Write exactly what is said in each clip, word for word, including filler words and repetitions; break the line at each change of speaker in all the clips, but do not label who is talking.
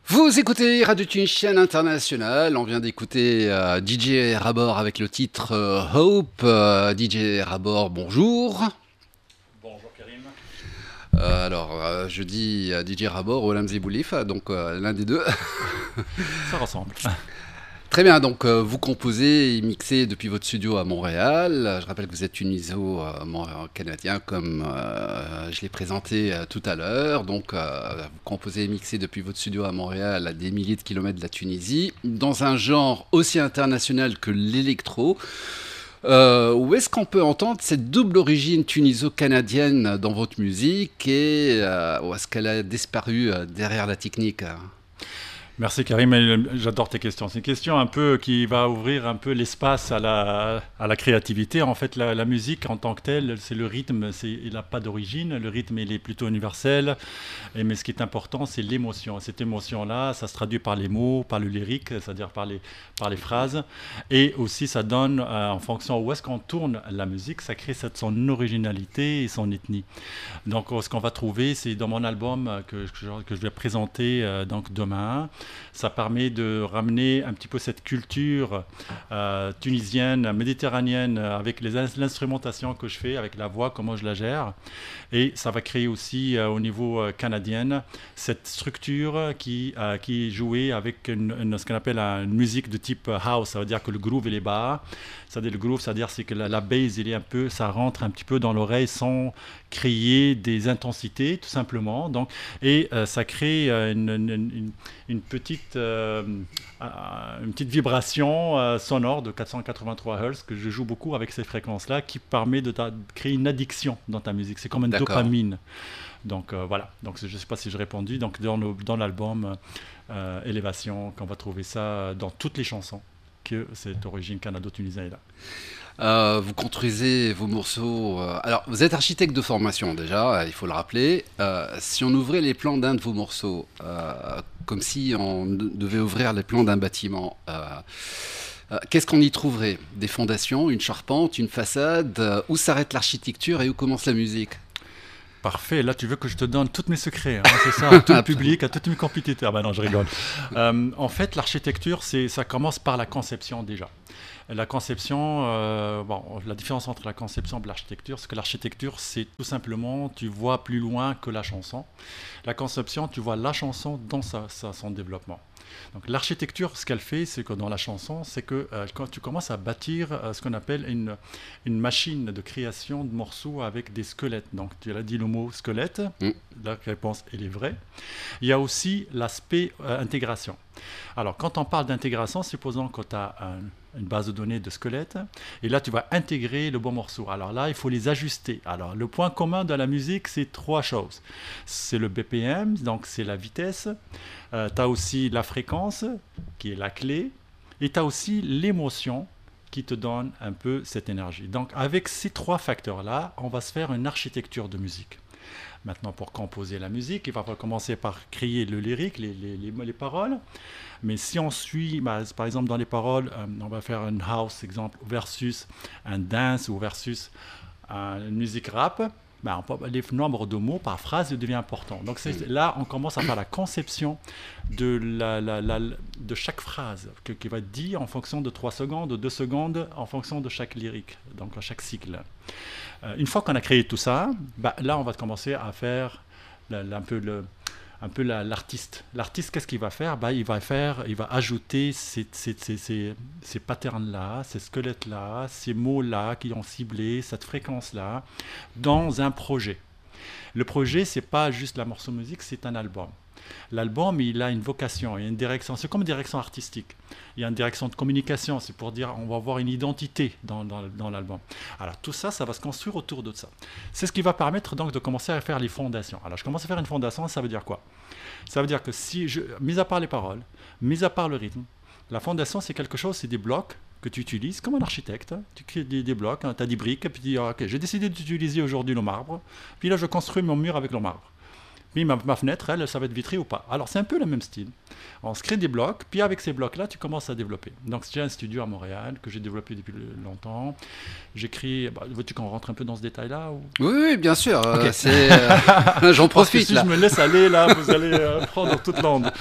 Vous écoutez Radio Tunisien International, on vient d'écouter euh, D J Rabor avec le titre euh, Hope. Euh, D J Rabor, bonjour.
Bonjour Karim.
Euh, alors, euh, je dis euh, D J Rabor ou Lamzi Boulifa, donc euh, l'un des deux.
Ça ressemble.
Très bien, donc euh, vous composez et mixez depuis votre studio à Montréal. Je rappelle que vous êtes tuniso-canadien comme euh, je l'ai présenté euh, tout à l'heure. Donc euh, vous composez et mixez depuis votre studio à Montréal à des milliers de kilomètres de la Tunisie, dans un genre aussi international que l'électro. Euh, où est-ce qu'on peut entendre cette double origine tuniso-canadienne dans votre musique et euh, où est-ce qu'elle a disparu euh, derrière la technique?
Merci Karim, j'adore tes questions. C'est une question un peu qui va ouvrir un peu l'espace à la, à la créativité. En fait, la, la musique en tant que telle, c'est le rythme, c'est, il n'a pas d'origine. Le rythme, il est plutôt universel. Et, mais ce qui est important, c'est l'émotion. Cette émotion-là, ça se traduit par les mots, par le lyrique, c'est-à-dire par les, par les phrases. Et aussi, ça donne, euh, en fonction où est-ce qu'on tourne la musique, ça crée cette, son originalité et son ethnie. Donc, ce qu'on va trouver, c'est dans mon album que, que, je, que je vais présenter euh, donc demain. Ça permet de ramener un petit peu cette culture euh, tunisienne, méditerranéenne, avec les, l'instrumentation que je fais, avec la voix, comment je la gère. Et ça va créer aussi, euh, au niveau euh, canadien, cette structure qui, euh, qui est jouée avec une, une, ce qu'on appelle une musique de type house. Ça veut dire que le groove, il est bas. C'est-à-dire le groove, c'est-à-dire c'est que la, la bass, il est un peu, ça rentre un petit peu dans l'oreille sans créer des intensités, tout simplement. Donc, et euh, ça crée euh, une, une, une, une petite, euh, une petite vibration euh, sonore de quatre cent quatre-vingt-trois hertz que je joue beaucoup avec ces fréquences-là, qui permet de, ta, de créer une addiction dans ta musique. C'est comme une
D'accord.
dopamine. Donc euh, voilà. Donc je ne sais pas si j'ai répondu. Donc dans, le, dans l'album euh, Élévation, qu'on va trouver ça dans toutes les chansons, que cette origine canado-tunisienne est là.
Euh, vous construisez vos morceaux. Euh, alors, vous êtes architecte de formation déjà, il faut le rappeler. Euh, si on ouvrait les plans d'un de vos morceaux, euh, comme si on devait ouvrir les plans d'un bâtiment, euh, euh, qu'est-ce qu'on y trouverait? Des fondations, une charpente, une façade? euh, Où s'arrête l'architecture et où commence la musique?
Parfait, là tu veux que je te donne tous mes secrets, hein, c'est ça, à tout le public, à tous mes compétiteurs. Ben non, je rigole. Euh, en fait, l'architecture, c'est, ça commence par la conception déjà. La conception, euh, bon, la différence entre la conception et l'architecture, c'est que l'architecture, c'est tout simplement, tu vois plus loin que la chanson. La conception, tu vois la chanson dans sa, sa, son développement. Donc l'architecture, ce qu'elle fait, c'est que dans la chanson, c'est que euh, quand tu commences à bâtir euh, ce qu'on appelle une, une machine de création de morceaux avec des squelettes. Donc tu as dit le mot squelette, mmh. La réponse, elle est vraie. Il y a aussi l'aspect euh, intégration. Alors quand on parle d'intégration, supposons que tu as un une base de données de squelettes, et là tu vas intégrer le bon morceau. Alors là, il faut les ajuster. Alors le point commun de la musique, c'est trois choses. C'est le B P M, donc c'est la vitesse, euh, tu as aussi la fréquence, qui est la clé, et tu as aussi l'émotion, qui te donne un peu cette énergie. Donc avec ces trois facteurs-là, on va se faire une architecture de musique. Maintenant, pour composer la musique, il va commencer par créer le lyrique, les, les, les, les paroles. Mais si on suit, bah, par exemple, dans les paroles, euh, on va faire un house, exemple, versus un dance ou versus euh, une musique rap, bah, on peut, les nombres de mots par phrase devient important. Donc c'est, là, on commence à faire la conception de, la, la, la, de chaque phrase que, qui va être dit en fonction de trois secondes, de deux secondes, en fonction de chaque lyrique, donc à chaque cycle. Euh, une fois qu'on a créé tout ça, bah, là, on va commencer à faire la, la, un peu le... un peu la, l'artiste. L'artiste, qu'est-ce qu'il va faire? Bah, il va faire, il va ajouter ces, ces, ces, ces, ces patterns-là, ces squelettes-là, ces mots-là qui ont ciblé, cette fréquence-là, dans un projet. Le projet, c'est pas juste la morceau de musique, c'est un album. L'album, il a une vocation, il y a une direction. C'est comme une direction artistique. Il y a une direction de communication, c'est pour dire on va avoir une identité dans, dans, dans l'album. Alors tout ça, ça va se construire autour de ça. C'est ce qui va permettre donc de commencer à faire les fondations. Alors je commence à faire une fondation, ça veut dire quoi? Ça veut dire que si, je, mis à part les paroles, mis à part le rythme, la fondation c'est quelque chose, c'est des blocs que tu utilises comme un architecte. Tu crées des, des blocs, hein, tu as des briques, et puis tu dis ok, j'ai décidé d'utiliser aujourd'hui le marbre, puis là je construis mon mur avec le marbre. Puis ma, ma fenêtre, elle, ça va être vitrée ou pas. Alors, c'est un peu le même style. On se crée des blocs, puis avec ces blocs-là, tu commences à développer. Donc, j'ai un studio à Montréal que j'ai développé depuis longtemps. J'écris... Bah, veux-tu qu'on rentre un peu dans ce détail-là ou...
Oui, oui, bien sûr. Okay. C'est, euh, j'en profite,
si
là.
je me laisse aller, là, vous allez euh, prendre toute l'onde.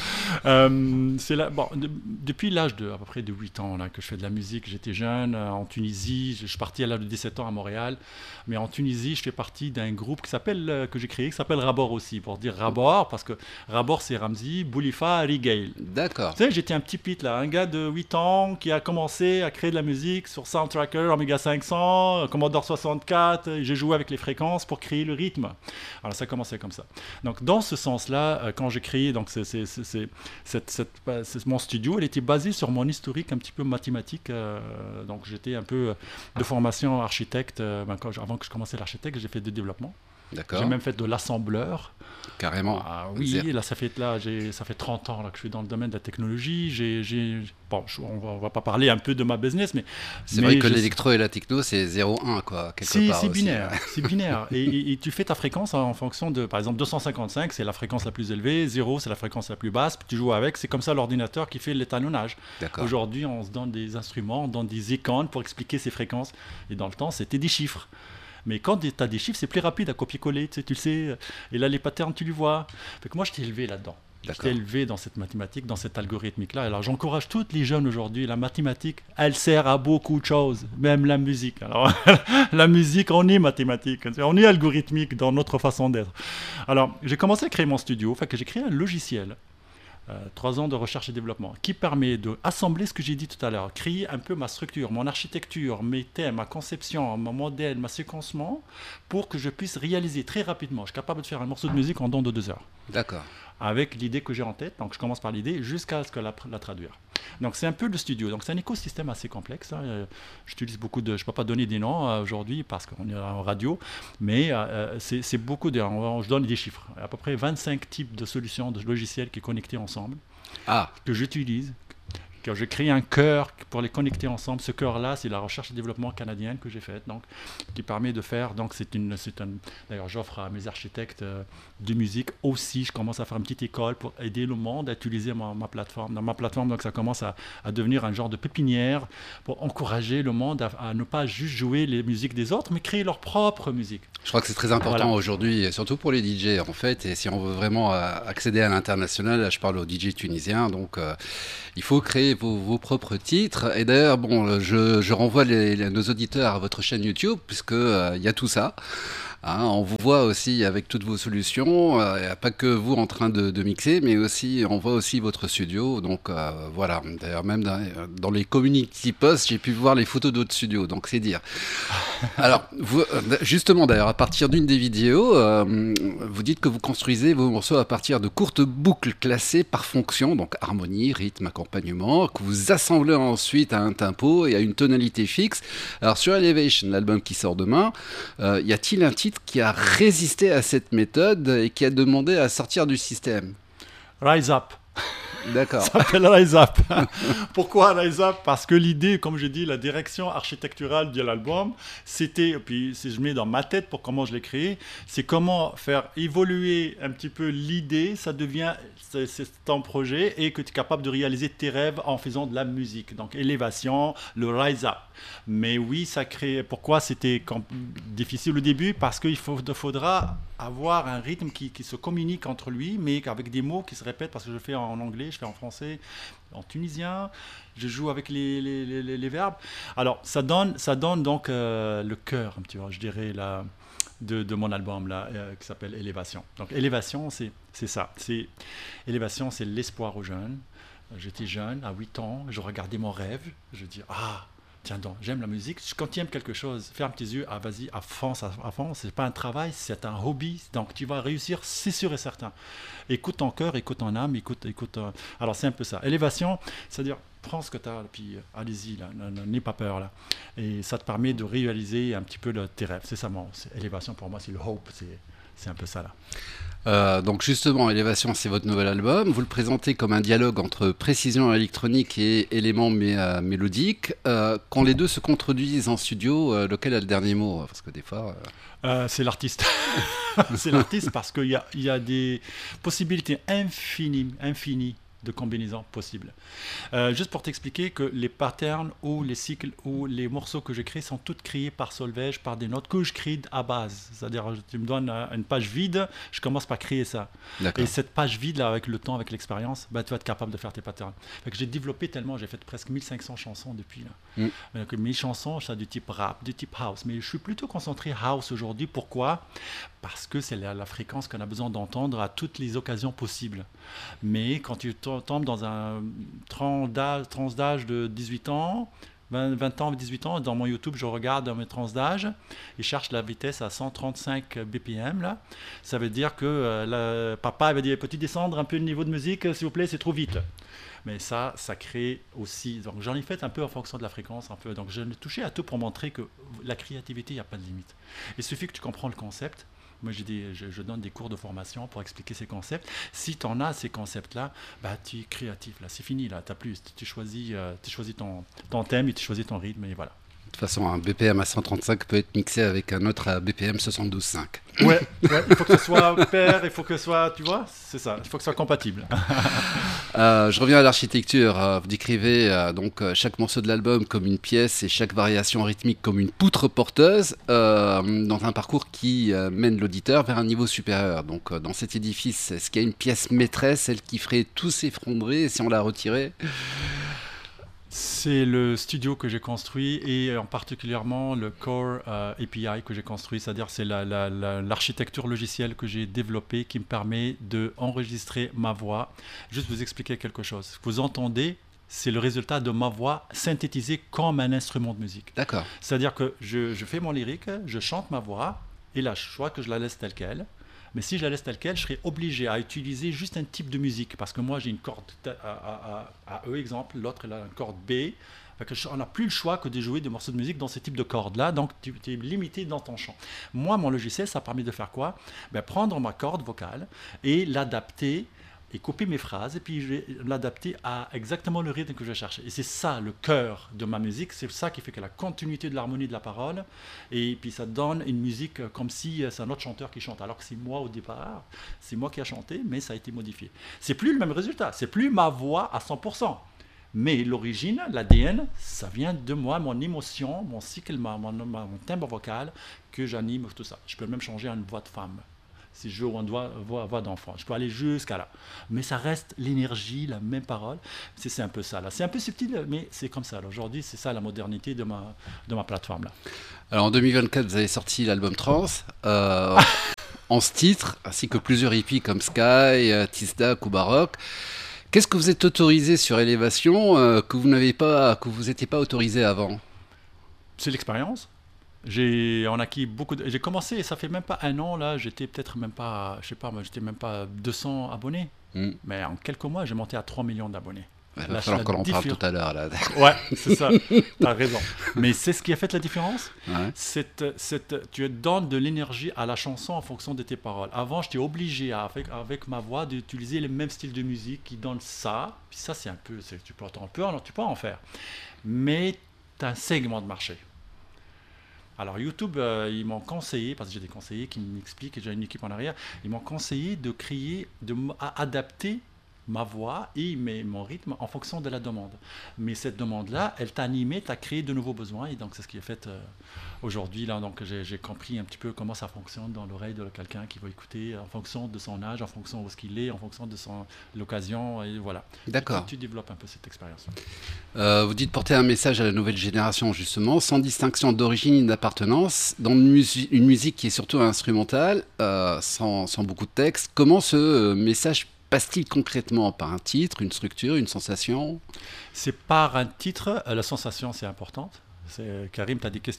Euh, c'est là, bon, de, depuis l'âge de à peu près de huit ans là, que je fais de la musique. J'étais jeune euh, en Tunisie. Je, je suis parti à l'âge de dix-sept ans à Montréal. Mais en Tunisie, je fais partie d'un groupe qui s'appelle, euh, que j'ai créé, qui s'appelle Rabor aussi, pour dire Rabor, parce que Rabor, c'est Ramzi, Boulifa, Rigail.
D'accord.
Tu sais, j'étais un petit pit, là, un gars de huit ans qui a commencé à créer de la musique sur Soundtracker, Amiga cinq cents, Commodore soixante-quatre. J'ai joué avec les fréquences pour créer le rythme. Alors, ça a commencé comme ça. Donc, dans ce sens-là, euh, quand j'ai créé donc, c'est, c'est, c'est, c'est, cette, cette, c'est, mon studio, elle était basée sur mon historique un petit peu mathématique. Euh, donc, j'étais un peu de formation architecte. Euh, ben, quand, avant que je commençais l'architecte, j'ai fait du développement.
D'accord.
J'ai même fait de l'assembleur.
Carrément.
Ah, oui, là ça fait là, j'ai, ça fait trente ans là, que je suis dans le domaine de la technologie. J'ai, j'ai, bon, je, on va, on va pas parler un peu de ma business, mais
c'est
mais
vrai que
je,
l'électro et la techno c'est zéro un quoi quelque
c'est,
part.
C'est
aussi.
binaire, c'est binaire. Et, et, et tu fais ta fréquence en fonction de, par exemple, deux cent cinquante-cinq, c'est la fréquence la plus élevée, zéro c'est la fréquence la plus basse. Puis tu joues avec, c'est comme ça l'ordinateur qui fait l'étalonnage.
D'accord.
Aujourd'hui, on se donne des instruments, on donne des icônes pour expliquer ces fréquences. Et dans le temps, c'était des chiffres. Mais quand tu as des chiffres, c'est plus rapide à copier-coller, tu sais, tu le sais. Et là, les patterns, tu les vois. Fait que moi, je t'ai élevé là-dedans.
D'accord.
Je t'ai élevé dans cette mathématique, dans cet algorithmique-là. Alors, j'encourage tous les jeunes aujourd'hui. La mathématique, elle sert à beaucoup de choses, même la musique. Alors, la musique, on est mathématique, on est algorithmique dans notre façon d'être. Alors, j'ai commencé à créer mon studio. Fait que j'ai créé un logiciel. Euh, trois ans de recherche et développement, qui permet d'assembler ce que j'ai dit tout à l'heure, créer un peu ma structure, mon architecture, mes thèmes, ma conception, mon modèle, ma séquencement, pour que je puisse réaliser très rapidement. Je suis capable de faire un morceau de musique en dans de deux heures.
D'accord.
Avec l'idée que j'ai en tête, donc je commence par l'idée jusqu'à ce que la, la traduire. Donc c'est un peu le studio, donc c'est un écosystème assez complexe. Hein. Euh, j'utilise beaucoup de, je ne peux pas donner des noms euh, aujourd'hui parce qu'on est en radio, mais euh, c'est, c'est beaucoup de, on, je donne des chiffres, à peu près vingt-cinq types de solutions de logiciels qui sont connectés ensemble,
ah.
que j'utilise. Quand je crée un cœur pour les connecter ensemble, ce cœur-là, c'est la recherche et développement canadienne que j'ai faite, donc qui permet de faire. Donc c'est une, c'est un. D'ailleurs, j'offre à mes architectes euh, de musique aussi. Je commence à faire une petite école pour aider le monde à utiliser ma, ma plateforme. Dans ma plateforme, donc ça commence à, à devenir un genre de pépinière pour encourager le monde à, à ne pas juste jouer les musiques des autres, mais créer leur propre musique.
Je crois que c'est très important voilà. aujourd'hui, surtout pour les D J en fait. Et si on veut vraiment accéder à l'international, là, je parle aux D J tunisiens, donc euh, il faut créer Vos, vos propres titres. Et d'ailleurs, bon, je, je renvoie les, les, nos auditeurs à votre chaîne YouTube, puisqu'il euh, y a tout ça. Hein, on vous voit aussi avec toutes vos solutions. Il euh, n'y a pas que vous en train de, de mixer, mais aussi on voit aussi votre studio. Donc euh, voilà. D'ailleurs, même dans, dans les community posts, j'ai pu voir les photos d'autres studios. Donc c'est dire. Alors, vous, justement, d'ailleurs, à partir d'une des vidéos, euh, vous dites que vous construisez vos morceaux à partir de courtes boucles classées par fonction, donc harmonie, rythme, accompagnement, que vous assemblez ensuite à un tempo et à une tonalité fixe. Alors sur Elevation, l'album qui sort demain, euh, y a-t-il un titre qui a résisté à cette méthode et qui a demandé à sortir du système?
Rise Up.
D'accord.
Ça s'appelle Rise Up. Pourquoi Rise Up? Parce que l'idée, comme je dis, la direction architecturale de l'album, c'était, puis si je mets dans ma tête pour comment je l'ai créé, c'est comment faire évoluer un petit peu l'idée, ça devient, c'est, c'est ton projet et que tu es capable de réaliser tes rêves en faisant de la musique. Donc élévation, le Rise Up. Mais oui, ça crée, pourquoi c'était difficile au début? Parce qu'il faut, faudra avoir un rythme qui, qui se communique entre lui, mais avec des mots qui se répètent, parce que je fais en anglais, je fais en français, en tunisien, je joue avec les, les, les, les verbes. Alors, ça donne, ça donne donc euh, le cœur, tu vois, je dirais, là, de, de mon album, là, euh, qui s'appelle Élévation. Donc, Élévation, c'est, c'est ça. C'est, Élévation, c'est l'espoir aux jeunes. J'étais jeune, à huit ans, je regardais mon rêve, je dis, ah, tiens donc, j'aime la musique. Quand tu aimes quelque chose, ferme tes yeux, ah, vas-y, à fond, à fond. C'est pas un travail, c'est un hobby. Donc tu vas réussir, c'est sûr et certain. Écoute ton cœur, écoute ton âme, écoute, écoute. Euh... Alors c'est un peu ça. Élévation, c'est-à-dire prends ce que tu as, puis euh, allez-y, là, n'aie pas peur là. Et ça te permet de réaliser un petit peu le, tes rêves. C'est ça, mon c'est, élévation pour moi, c'est le hope, c'est C'est un peu ça là.
Euh, donc justement, Élévation, c'est votre nouvel album. Vous le présentez comme un dialogue entre précision électronique et éléments mé- euh, mélodiques. Euh, quand les deux se contredisent en studio, euh, lequel a le dernier mot? Parce que des fois... Euh...
Euh, c'est l'artiste. C'est l'artiste parce qu'il y a, il y a des possibilités infinies, infinies de combinaisons possibles. Euh, juste pour t'expliquer que les patterns ou les cycles ou les morceaux que j'écris sont tous créés par solfège, par des notes que je crée à base. C'est-à-dire, tu me donnes une page vide, je commence par créer ça.
D'accord.
Et cette page vide, là, avec le temps, avec l'expérience, bah, tu vas être capable de faire tes patterns. Fait que j'ai développé tellement, j'ai fait presque mille cinq cents chansons depuis. Là. Mm. Donc, mes chansons, ça du type rap, du type house. Mais je suis plutôt concentré house aujourd'hui. Pourquoi ? Parce que c'est la, la fréquence qu'on a besoin d'entendre à toutes les occasions possibles. Mais quand tu tombes dans un tranche d'âge de dix-huit ans, vingt, vingt ans, dix-huit ans, dans mon YouTube, je regarde mes tranches d'âge et cherche la vitesse à cent trente-cinq B P M. Là. Ça veut dire que euh, le papa avait dit, peux-tu descendre un peu le niveau de musique, s'il vous plaît, c'est trop vite. Mais ça, ça crée aussi... Donc j'en ai fait un peu en fonction de la fréquence. Un peu. Donc je l'ai touché à tout pour montrer que la créativité, il n'y a pas de limite. Il suffit que tu comprends le concept. Moi, j'ai des, je, je donne des cours de formation pour expliquer ces concepts. Si tu en as ces concepts-là, bah, tu es créatif. Là, c'est fini. Là, tu as plus. Tu choisis, euh, tu choisis ton, ton thème et tu choisis ton rythme. Et voilà.
De toute façon, un B P M à cent trente-cinq peut être mixé avec un autre à B P M soixante-douze virgule cinq.
Ouais, ouais, il faut que ce soit pair, il faut que ce soit, tu vois, c'est ça, il faut que ce soit compatible.
euh, je reviens à l'architecture. Euh, vous décrivez euh, donc euh, chaque morceau de l'album comme une pièce et chaque variation rythmique comme une poutre porteuse euh, dans un parcours qui euh, mène l'auditeur vers un niveau supérieur. Donc euh, dans cet édifice, est-ce qu'il y a une pièce maîtresse, celle qui ferait tout s'effondrer si on la retirait ?
C'est le studio que j'ai construit et en particulièrement le Core euh, A P I que j'ai construit, c'est-à-dire c'est la, la, la, l'architecture logicielle que j'ai développée qui me permet d'enregistrer ma voix. Juste vous expliquer quelque chose. Ce que vous entendez, c'est le résultat de ma voix synthétisée comme un instrument de musique.
D'accord.
C'est-à-dire que je, je fais mon lyrique, je chante ma voix et là, je crois que je la laisse telle qu'elle. Mais si je la laisse telle qu'elle, je serais obligé à utiliser juste un type de musique. Parce que moi, j'ai une corde à, à, à, à E, exemple, l'autre, elle a une corde B. On n'a plus le choix que de jouer des morceaux de musique dans ce type de cordes-là. Donc, tu, tu es limité dans ton chant. Moi, mon logiciel, ça permet de faire quoi ? Ben, prendre ma corde vocale et l'adapter et couper mes phrases, et puis je vais l'adapter à exactement le rythme que je cherche. Et c'est ça le cœur de ma musique, c'est ça qui fait que la continuité de l'harmonie de la parole, et puis ça donne une musique comme si c'est un autre chanteur qui chante, alors que c'est moi au départ, c'est moi qui ai chanté, mais ça a été modifié. C'est plus le même résultat, c'est plus ma voix à cent pour cent. Mais l'origine, l'A D N, ça vient de moi, mon émotion, mon cycle, mon, mon, mon timbre vocal, que j'anime, tout ça. Je peux même changer à une voix de femme. Si je veux une voix, voix, voix d'enfant, je peux aller jusqu'à là. Mais ça reste l'énergie, la même parole. C'est, c'est un peu ça. Là. C'est un peu subtil, mais c'est comme ça. Là. Aujourd'hui, c'est ça la modernité de ma, de ma plateforme. Là.
Alors en deux mille vingt-quatre, vous avez sorti l'album Trans, euh, onze titres, ainsi que plusieurs hippies comme Sky, Tisdak ou Baroque. Qu'est-ce que vous êtes autorisé sur Élévation euh, que vous n'avez pas, que vous n'étiez pas autorisé avant ?
C'est l'expérience. J'ai on a acquis beaucoup de... J'ai commencé, et ça fait même pas un an, là, j'étais peut-être même pas, je sais pas, moi, j'étais même pas deux cents abonnés. Mm. Mais en quelques mois, j'ai monté à trois millions d'abonnés.
Il va falloir qu'on en parle tout à l'heure. Là.
Ouais, c'est ça, t'as raison. Mais c'est ce qui a fait la différence. Ouais. C'est, c'est, tu donnes de l'énergie à la chanson en fonction de tes paroles. Avant, j'étais obligé, à, avec, avec ma voix, d'utiliser le même style de musique qui donne ça. Puis ça, c'est un peu, c'est, tu peux en faire, tu peux en faire. Mais tu as un segment de marché. Alors YouTube, euh, ils m'ont conseillé, parce que j'ai des conseillers qui m'expliquent, et j'ai une équipe en arrière, ils m'ont conseillé de créer, de adapter ma voix et mes, mon rythme en fonction de la demande. Mais cette demande-là, elle t'a animé, t'a créé de nouveaux besoins, et donc c'est ce qui est fait euh, aujourd'hui. Là, donc j'ai, j'ai compris un petit peu comment ça fonctionne dans l'oreille de quelqu'un qui va écouter en fonction de son âge, en fonction de où ce qu'il est, en fonction de son, l'occasion, et voilà.
D'accord.
Tu, tu développes un peu cette expérience.
Euh, vous dites porter un message à la nouvelle génération, justement, sans distinction d'origine et d'appartenance, dans une, musi- une musique qui est surtout instrumentale, euh, sans, sans beaucoup de texte. Comment ce euh, message passe-t-il concrètement par un titre, une structure, une sensation ?
C'est par un titre. La sensation, c'est importante. C'est, Karim, tu as des questions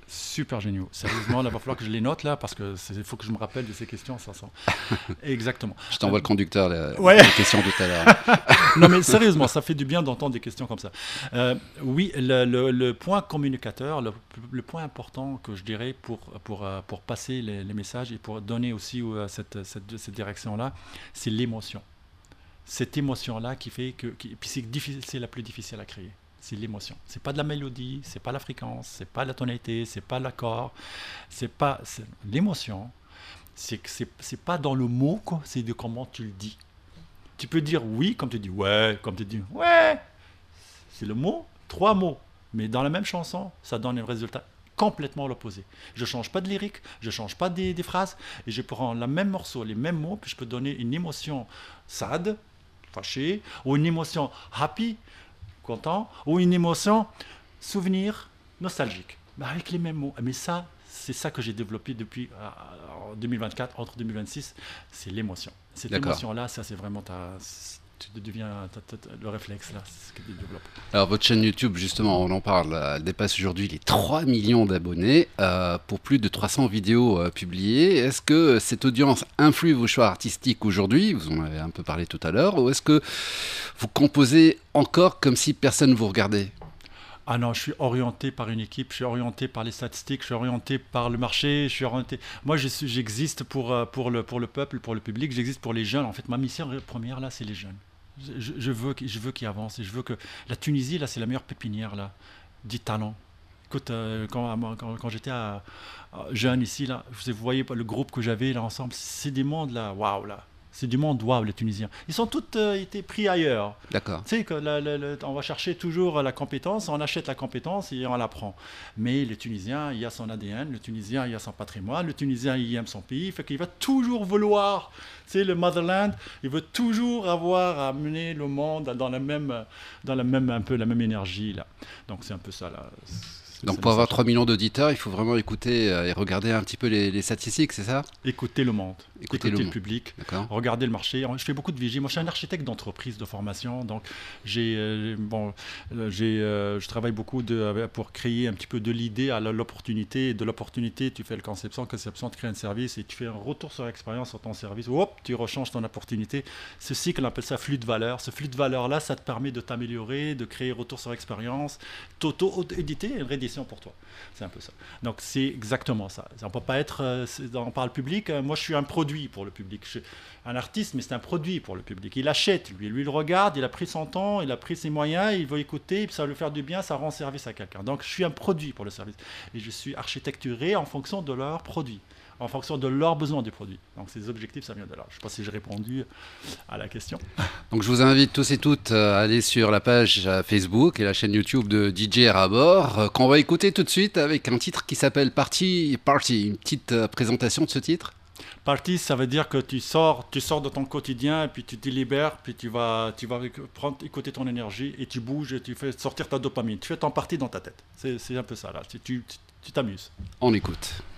Super géniaux. Sérieusement, là, il va falloir que je les note là parce que il faut que je me rappelle de ces questions. Ça, ça. Exactement.
Je t'envoie euh, le conducteur, les,
ouais.
les questions tout à l'heure.
Non, mais sérieusement, ça fait du bien d'entendre des questions comme ça. Euh, oui, le, le, le point communicateur, le, le point important que je dirais pour, pour, pour passer les, les messages et pour donner aussi euh, cette, cette, cette direction-là, c'est l'émotion. Cette émotion-là qui fait que. Qui, puis c'est, c'est la plus difficile à créer. C'est l'émotion. C'est pas de la mélodie, c'est pas la fréquence, c'est pas la tonalité, c'est pas l'accord, c'est pas c'est l'émotion. C'est que c'est, c'est pas dans le mot, quoi, c'est de comment tu le dis. Tu peux dire oui comme tu dis ouais, comme tu dis ouais. C'est le mot, trois mots, mais dans la même chanson, ça donne un résultat complètement l'opposé. Je change pas de lyrique, je change pas des, des phrases, et je prends le même morceau, les mêmes mots, puis je peux donner une émotion sad, fâché, ou une émotion happy, content, ou une émotion souvenir nostalgique, mais avec les mêmes mots. Mais ça, c'est ça que j'ai développé depuis euh, en deux mille vingt-quatre, entre deux mille vingt-six, c'est l'émotion. Cette D'accord. émotion-là, ça c'est vraiment ta, tu deviens ta, ta, ta, le réflexe là, c'est ce que tu développes.
Alors votre chaîne YouTube, justement, on en parle, elle dépasse aujourd'hui les trois millions d'abonnés euh, pour plus de trois cents vidéos euh, publiées. Est-ce que cette audience influe vos choix artistiques aujourd'hui? Vous en avez un peu parlé tout à l'heure. Ou est-ce que vous composez encore comme si personne ne vous regardait?
Ah non, je suis orienté par une équipe, je suis orienté par les statistiques, je suis orienté par le marché, je suis orienté... Moi, je suis, j'existe pour, pour, le, pour le peuple, pour le public, j'existe pour les jeunes. En fait, ma mission première, là, c'est les jeunes. Je, je veux, je veux qu'ils avancent et je veux que... La Tunisie, là, c'est la meilleure pépinière, là, du talent. Écoute, euh, quand, quand, quand j'étais à, à jeune ici, là, vous voyez le groupe que j'avais, là, ensemble, c'est des mondes, là, waouh, là. C'est du monde, waouh, les Tunisiens. Ils sont tous euh, été pris ailleurs.
D'accord.
Tu sais, que la, la, la, on va chercher toujours la compétence, on achète la compétence et on la prend. Mais le Tunisien, il a son A D N, le Tunisien, il a son patrimoine, le Tunisien, il aime son pays, fait qu'il va toujours vouloir, tu sais, le motherland, il veut toujours avoir à amener le monde dans la même, dans la même, un peu la même énergie, là. Donc c'est un peu ça, là.
Donc pour avoir trois millions d'auditeurs, il faut vraiment écouter et regarder un petit peu les, les statistiques, c'est ça?
Écouter le monde, écouter, écouter le, le public,
D'accord.
Regarder le marché. Je fais beaucoup de vigie. Moi, je suis un architecte d'entreprise de formation, donc j'ai, euh, bon, j'ai, euh, je travaille beaucoup de, pour créer un petit peu de l'idée à l'opportunité. Et de l'opportunité, tu fais le conception, conception, tu crées un service et tu fais un retour sur l'expérience sur ton service. Hop, tu rechanges ton opportunité. Ce cycle, on appelle ça flux de valeur. Ce flux de valeur-là, ça te permet de t'améliorer, de créer retour sur expérience, t'auto-éditer et rédition pour toi. C'est un peu ça. Donc c'est exactement ça. On peut pas être, euh, on parle public, euh, moi je suis un produit pour le public. Je suis un artiste, mais c'est un produit pour le public. Il achète, lui, lui il regarde, il a pris son temps, il a pris ses moyens, il veut écouter, ça va lui faire du bien, ça rend service à quelqu'un. Donc je suis un produit pour le service. Et je suis architecturé en fonction de leurs produits, en fonction de leurs besoins du produit. Donc ces objectifs, ça vient de là. Je ne sais pas si j'ai répondu à la question.
Donc je vous invite tous et toutes à aller sur la page Facebook et la chaîne YouTube de D J Rabor, qu'on va écouter tout de suite avec un titre qui s'appelle Party Party. Une petite présentation de ce titre.
Party, ça veut dire que tu sors, tu sors de ton quotidien et puis tu te libères, puis tu vas, tu vas prendre, écouter ton énergie et tu bouges et tu fais sortir ta dopamine. Tu fais ton party dans ta tête. C'est, c'est un peu ça là. Tu, tu, tu t'amuses.
On écoute.